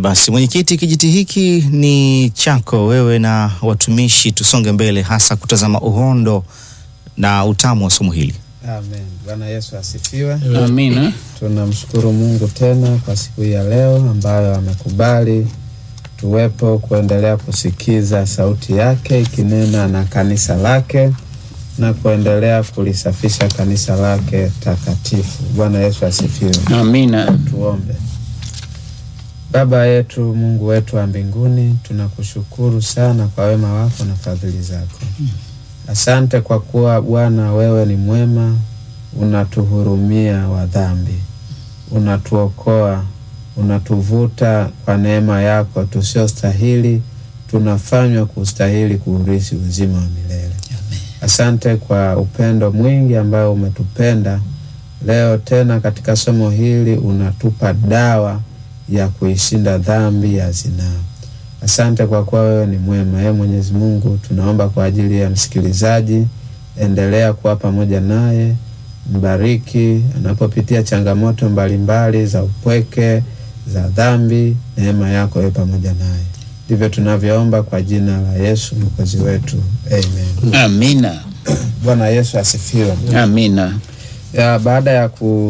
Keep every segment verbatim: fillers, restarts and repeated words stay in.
basi mwenyekiti, kijiti hiki ni chako wewe na watumishi, tusonge mbele hasa kutazama uhondo na utamu wa somo hili. Amen. Bwana Yesu asifiwe. Amina. Tunamshukuru Mungu tena kwa siku ya leo ambayo amekubali tuwepo kuendelea kusikiza sauti yake ikinena na kanisa lake na kuendelea kulisafisha kanisa lake takatifu. Bwana Yesu asifiwe. Amina. Tuombe. Baba yetu, Mungu wetu wa mbinguni, tunakushukuru sana kwa wema wako na fadhili zako. Asante kwa kuwa Bwana wewe ni mwema, unatuhurumia wa dhambi, unatuokoa, unatuvuta kwa neema yako tusiostahili, tunafanywa kustahili kuurithi uzima wa milele. Asante kwa upendo mwingi ambao umetupenda. Leo tena katika somo hili unatupa dawa ya kuishinda dhambi ya zinaa. Asante kwa kuwa wewe ni mwema. Ee Mwenyezi Mungu, tunaomba kwa ajili ya msikilizaji, endelea kuwa pamoja naye, mbariki anapopitia changamoto mbalimbali za upweke, za dhambi, neema yako iwe pamoja naye. Ndivyo tunavyoomba kwa jina la Yesu Mwokozi wetu. Amen. Amina. Bwana Yesu asifiwe. Amina. Ya, baada ya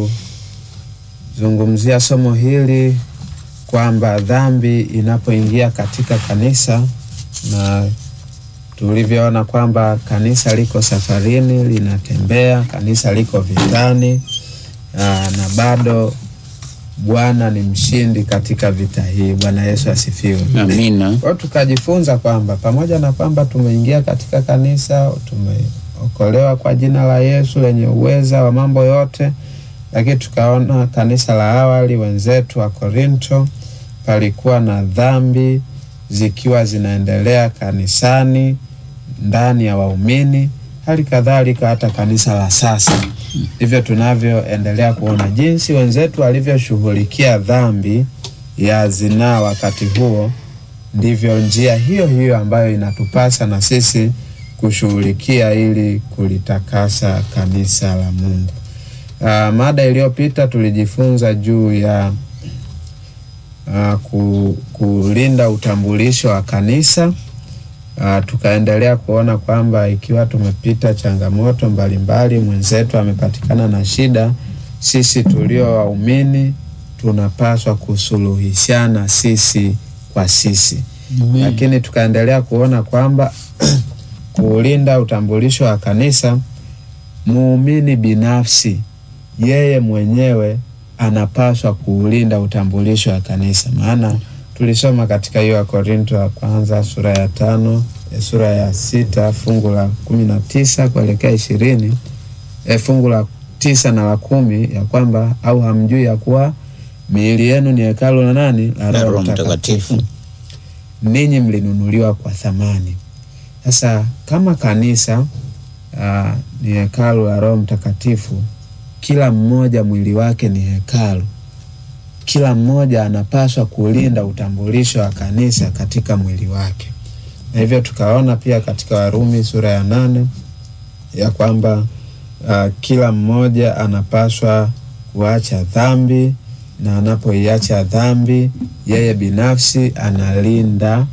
kuzungumzia somo hili kwamba dhambi inapoingia katika kanisa, na tulivyoona kwamba kanisa liko safarini, linatembea, kanisa liko vitani, aa, na bado Bwana ni mshindi katika vita hii. Bwana Yesu asifiwe. Amina. Kwa tukajifunza kwamba pamoja na kwamba tumeingia katika kanisa, tumeokolewa kwa jina la Yesu lenye uweza wa mambo yote, lakini tukaona kanisa la awali wenzetu wa Korinto palikuwa na dhambi zikiwa zinaendelea kanisani ndani ya waumini, hali kadhalika hata kanisa la sasa. Hivyo tunavyoendelea kuona jinsi wenzetu walivyoshughulikia dhambi ya zinaa wakati huo, ndivyo njia hiyo hiyo ambayo inatupasa na sisi kushughulikia ili kulitakasa kanisa la Mungu. Uh, mada iliyopita tulijifunza juu ya uh, ku, kulinda utambulisho wa kanisa. Uh, tukaendelea kuona kwamba ikiwa tumepita changamoto mbalimbali, mwenzetu amepatikana na shida, sisi tulio waumini tunapaswa kusuluhishana sisi kwa sisi. Mm-hmm. Lakini tukaendelea kuona kwamba kulinda utambulisho wa kanisa, muumini binafsi yeye mwenyewe anapaswa kuulinda utambulisho wa kanisa. Maana tulisoma katika hiyo wa Korinto wa kwanza sura ya tano, sura ya sita, fungu la kumi na tisa kuelekea ishirini, e, fungu la tisa na la kumi, ya kwamba au hamjui ya kuwa miili yenu ni hekalu la nani? La Roho Mtakatifu. Ninyi mlinunuliwa kwa thamani. Sasa kama kanisa uh, ni hekalu la Roho Mtakatifu, kila mmoja mwili wake ni hekalu. Kila mmoja anapaswa kulinda utambulisho wa kanisa katika mwili wake. Na hivyo tukaona pia katika Warumi sura ya nane ya kwamba uh, kila mmoja anapaswa kuacha dhambi, na anapoiacha dhambi yeye binafsi analinda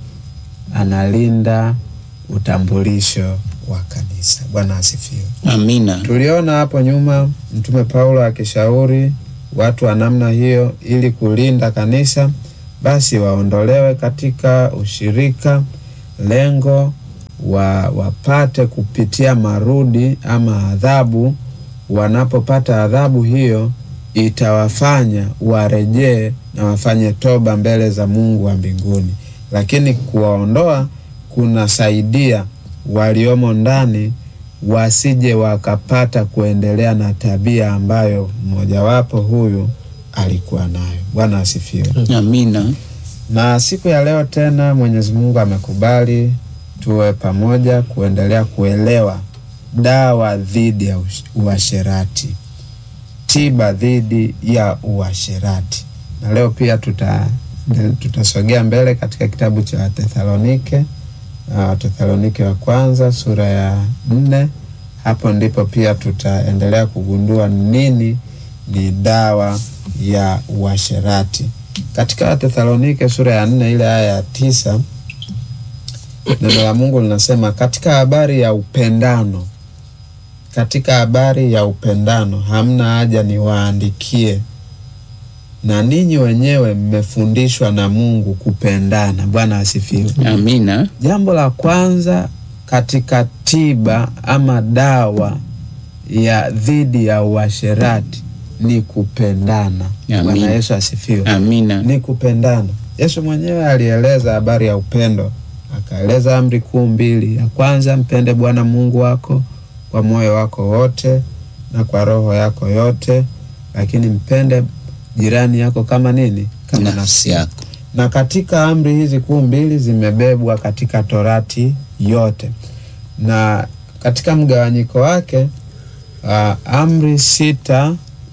analinda utambulisho wa kanisa. Bwana asifiwe. Amina. Tuliona hapo nyuma Mtume Paulo akishauri watu wa namna hiyo ili kulinda kanisa, basi waondolewe katika ushirika, lengo wa wapate kupitia marudi ama adhabu. Wanapopata adhabu hiyo itawafanya warejee na wafanye toba mbele za Mungu wa mbinguni. Lakini kuwaondoa kunasaidia waliomo ndani wasije wakapata kuendelea na tabia ambayo mmoja wapo huyu alikuwa nayo. Bwana asifiwe. Amina. Na siku ya leo tena Mwenyezi Mungu amekubali tuwe pamoja kuendelea kuelewa dawa dhidi ya uasherati, tiba dhidi ya uasherati. Na leo pia tuta tutasogea mbele katika kitabu cha Thesalonike, uh, Thesalonike wa kwanza sura ya nne. Hapo ndipo pia tutaendelea kugundua nini ni dawa ya uasherati. Katika Wathesalonike sura ya nne ile aya ya tisa, neno la Mungu linasema katika habari ya upendano, katika habari ya upendano hamna haja niwaandikie, na ninyi wenyewe mmefundishwa na Mungu kupendana. Bwana asifiwe. Amina. Jambo la kwanza katika tiba ama dawa ya dhidi ya uasherati ni kupendana. Bwana Yesu asifiwe. Amina. Ni kupendana. Yesu mwenyewe alieleza habari ya upendo, akaeleza amri kuu mbili. Ya kwanza, mpende Bwana Mungu wako kwa moyo wako wote na kwa roho yako yote, lakini mpende jirani yako kama nini? Kama nafsi yako. Na katika amri hizi kuu mbili zimebebwa katika Torati yote. Na katika mgawanyiko wake uh, amri sita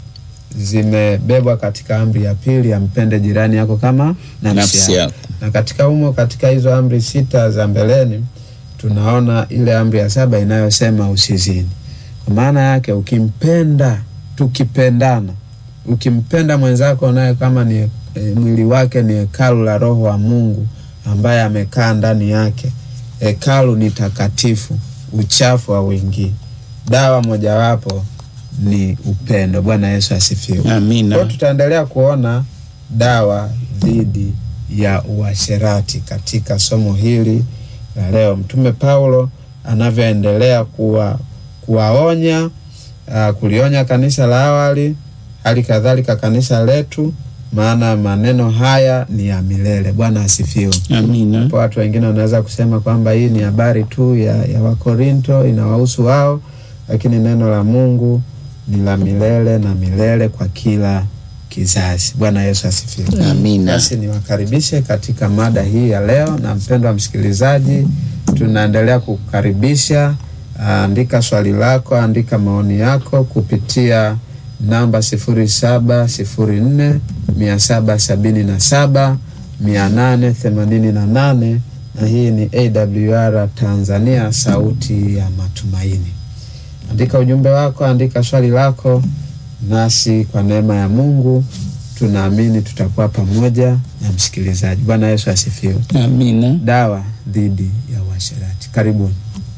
zimebebwa katika amri ya pili ya mpende jirani yako kama nafsi yako. Na katika humo, katika hizo amri sita za mbeleni, tunaona ile amri ya saba inayosema usizini. Kwa maana yake ukimpenda, tukipendana, ukimpenda mwenzako naye kama ni e, mwili wake ni hekalu la Roho wa Mungu ambaye amekaa ndani yake. Hekalu ni takatifu, uchafu hauingii. Dawa mojawapo ni upendo. Bwana Yesu asifiwe. Amina. Kwa tutaendelea kuona dawa dhidi ya uasherati katika somo hili la leo. Mtume Paulo anavyoendelea kuwa kuwaonya, uh, kulionya kanisa la awali, hali kadhalika kanisa letu, maana maneno haya ni ya milele. Bwana asifiwe. Amina. Kwa watu wengine wanaweza kusema kwamba hii ni habari tu ya, ya Wakorinto, inawahusu wao, lakini neno la Mungu ni la milele na milele kwa kila kizazi. Bwana Yesu asifiwe. Amina. Basi niwakaribishe katika mada hii ya leo, na mpendwa msikilizaji, tunaendelea kukaribisha. Andika swali lako, andika maoni yako kupitia namba sifuri saba sifuri nne mia saba sabini na saba mia nane themanini na nane, na hii ni A W R Tanzania, sauti ya matumaini. Andika ujumbe wako, andika swali lako, nasi kwa neema ya Mungu tunaamini tutakuwa pamoja na msikilizaji. Bwana Yesu asifiwe. Amina. Dawa dhidi ya uasherati. Karibuni.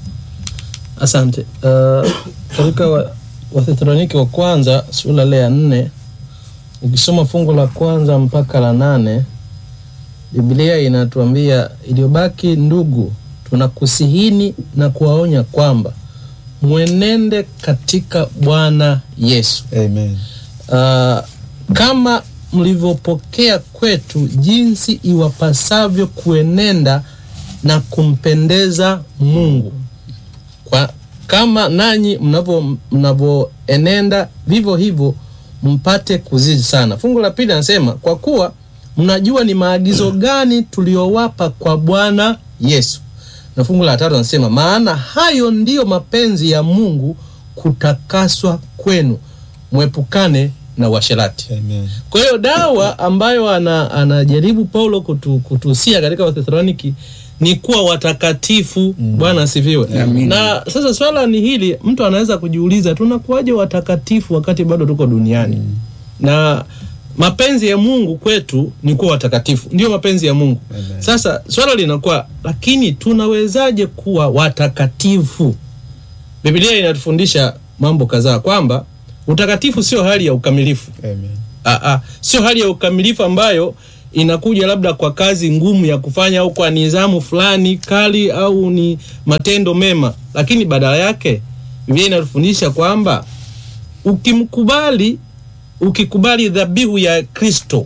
Asante. Uh, katika wa, Wathesalonike wa kwanza sura ya nne, ukisoma fungu la kwanza mpaka la nane, Biblia inatuambia, iliyobaki ndugu, tunakusihini na kuwaonya kwamba mwenende katika Bwana Yesu. Amen. Uh, kama mlivyopokea kwetu, jinsi iwapasavyo kuenenda na kumpendeza Mungu. Kwa kama nanyi mnavyo mnavyoenenda vivyo hivyo mpate kuzidi sana. Fungu la pili anasema, kwa kuwa mnajua ni maagizo gani tuliowapa kwa Bwana Yesu. Na fungu la tatu anasema, maana hayo ndiyo mapenzi ya Mungu, kutakaswa kwenu, mwepukane na uasherati. Amen. Kwa hiyo dawa ambayo ana, anajaribu Paulo kutu, kutusia katika Wathesaloniki ni kuwa watakatifu. Mm. Bwana asifiwe. Na sasa swala ni hili, mtu anaweza kujiuliza, tunakuwaje watakatifu wakati bado tuko duniani? Mm. Na mapenzi ya Mungu kwetu ni kuwa watakatifu. Ndio mapenzi ya Mungu. Amen. Sasa swala linakuwa, lakini tunawezaje kuwa watakatifu? Biblia inatufundisha mambo kadhaa, kwamba utakatifu sio hali ya ukamilifu. Amen. Ah ah, sio hali ya ukamilifu ambayo inakuja labda kwa kazi ngumu ya kufanya au kwa nidhamu fulani kali au ni matendo mema, lakini badala yake Biblia inatufundisha kwamba ukimkubali ukikubali dhabihu ya Kristo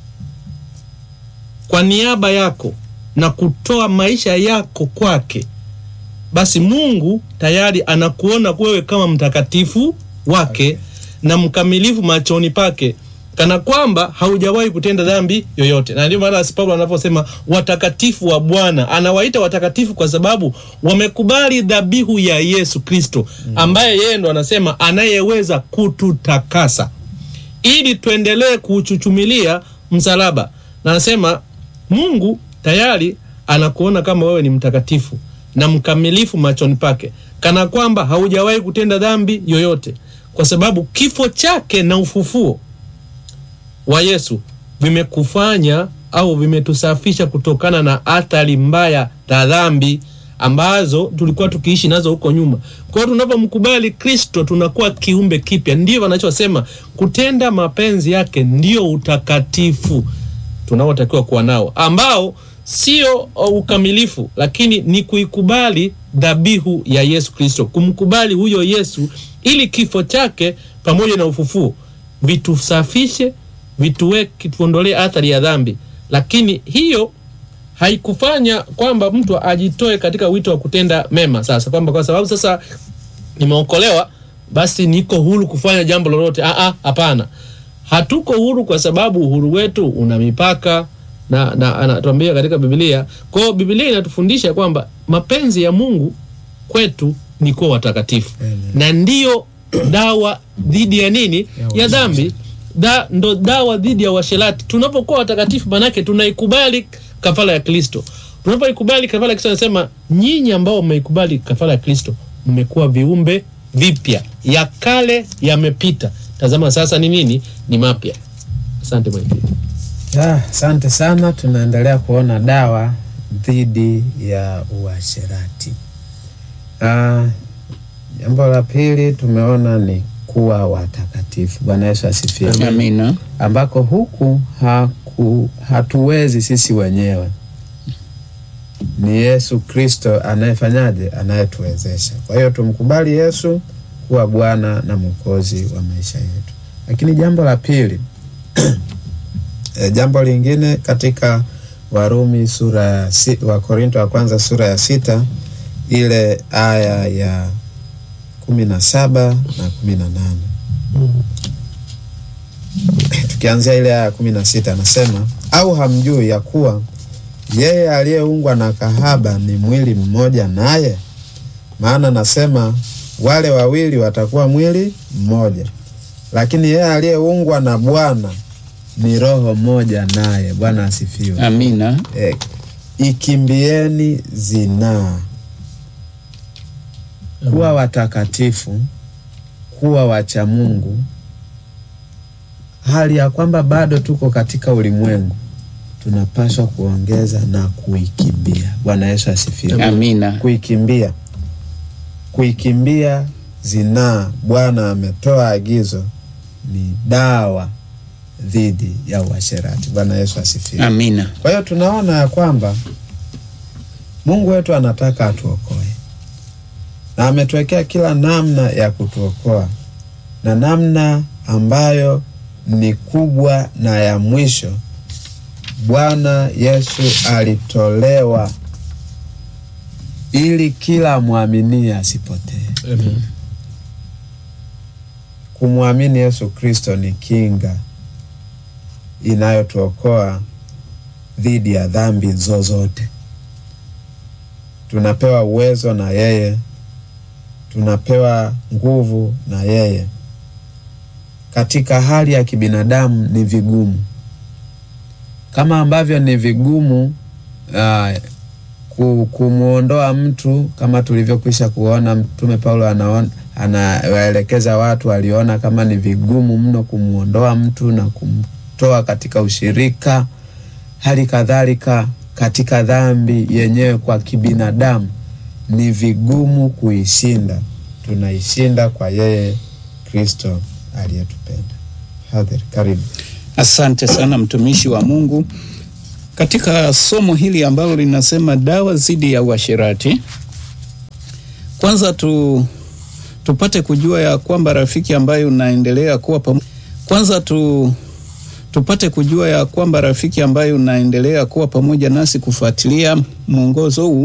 kwa niaba yako na kutoa maisha yako kwake, basi Mungu tayari anakuona wewe kama mtakatifu wake. Okay. Na mkamilifu machoni pake, kana kwamba haujawahi kutenda dhambi yoyote. Na ndio maana Paulo anaposema watakatifu wa Bwana, anawaita watakatifu kwa sababu wamekubali dhabihu ya Yesu Kristo, ambaye yeye ndo anasema anayeweza kututakasa ili tuendelee kuuchuchumilia msalaba. Na anasema Mungu tayari anakuona kama wewe ni mtakatifu na mkamilifu machoni pake, kana kwamba haujawahi kutenda dhambi yoyote, kwa sababu kifo chake na ufufuo wa Yesu vimekufanya au vimetusafisha kutokana na athari mbaya za dhambi ambazo tulikuwa tukiishi nazo huko nyuma. Kwa hiyo tunapomkubali Kristo tunakuwa kiumbe kipya. Ndivyo anachosema kutenda mapenzi yake ndio utakatifu tunaotakiwa kuwa nao, ambao sio ukamilifu, lakini ni kuikubali dhabihu ya Yesu Kristo, kumkubali huyo Yesu ili kifo chake pamoja na ufufuo vitusafishe, vituweke, tuondolee athari ya dhambi. Lakini hiyo haikufanya kwamba mtu ajitoe katika wito wa kutenda mema. Sasa kwamba kwa sababu sasa nimeokolewa basi niko huru kufanya jambo lolote. Ah ah, hapana. Hatuko huru kwa sababu uhuru wetu una mipaka, na na anatuambia katika Biblia. Kwa hiyo Biblia inatufundisha kwamba mapenzi ya Mungu kwetu ni kuwa watakatifu. Amen. Na ndiyo dawa dhidi ya nini? Ya dhambi. Da, ndo dawa dhidi ya washerati. Tunapokuwa watakatifu manake tunaikubali kafara ya Kristo. Tunapoikubali kafara ya Kristo anasema nyinyi ambao mmeikubali kafara ya Kristo mmekuwa viumbe vipya. Ya kale yamepita. Tazama sasa ni nini? Ni mapya. Asante mwenyekiti. Ah, asante sana. Tunaendelea kuona dawa dhidi ya uasherati. Ah, jambo la pili tumeona ni kuwa watakatifu. Bwana Yesu asifiwe. Amina. Ambako huku haku, hatuwezi sisi wenyewe. Ni Yesu Kristo anayefanyaje? Anayetuwezesha. Kwa hiyo tumkubali Yesu kuwa Bwana na Mwokozi wa maisha yetu. Lakini jambo la pili e, jambo lingine katika Warumi sura ya si, wa Korinto wa kwanza sura ya sita ile aya ya kumi na saba na kumi na nane. Tukianzia ile aya ya kumi na sita anasema, au hamjui ya kuwa yeye aliyeungwa na kahaba ni mwili mmoja naye? Maana nasema wale wawili watakuwa mwili mmoja. Lakini yeye aliyeungwa na Bwana ni roho moja naye. Bwana asifiwe. Amina. E, ikimbieni zinaa. Kuwa watakatifu, kuwa wacha Mungu, hali ya kwamba bado tuko katika ulimwengu, tunapaswa kuongeza na kuikimbia. Bwana Yesu asifiwe. Amina. Kuikimbia. Kuikimbia zinaa. Bwana ametoa agizo, ni dawa dhidi ya uasherati. Bwana Yesu asifiwe. Amina. Kwa hiyo tunaona ya kwamba Mungu wetu anataka atuokoe. Na ametuwekea kila namna ya kutuokoa. Na namna ambayo ni kubwa na ya mwisho, Bwana Yesu alitolewa ili kila muamini asipotee. Amen. Kumwamini Yesu Kristo ni kinga inayotuokoa dhidi ya dhambi zozote. Tunapewa uwezo na yeye, tunapewa nguvu na yeye. Katika hali ya kibinadamu ni vigumu, kama ambavyo ni vigumu uh, kumuondoa mtu, kama tulivyokwisha kuona Mtume Paulo anaona anawaelekeza watu waliona kama ni vigumu mno kumuondoa mtu na kumtoa katika ushirika. Hali kadhalika katika dhambi yenyewe kwa kibinadamu ni vigumu kuishinda. Tunaishinda kwa yeye Kristo aliyetupenda. Hadhir, karibu. Asante sana mtumishi wa Mungu. Katika somo hili ambalo linasema dawa dhidi ya uasherati, kwanza tu tupate kujua ya kwamba rafiki ambaye unaendelea kuwa pamoja kwanza tu tupate kujua ya kwamba rafiki ambaye unaendelea kuwa pamoja nasi kufuatilia mwongozo huu